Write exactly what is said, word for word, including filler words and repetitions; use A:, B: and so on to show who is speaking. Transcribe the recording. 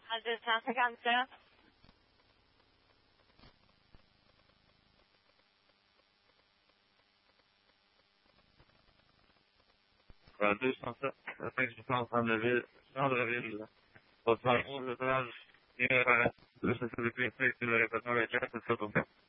A: À deux cent cinquante-sept.
B: À deux cent sept, afin que je pense en la ville, Centre-ville, au onze étage, et euh, le sécurité, c'est le répéteur, le chat, c'est ça, donc.